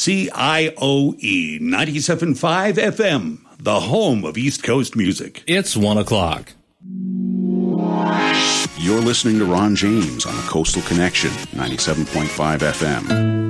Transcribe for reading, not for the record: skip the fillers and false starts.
KCIOE 97.5 FM, the home of East Coast music. It's 1 o'clock. You're listening to Ron James on the Coastal Connection, 97.5 FM.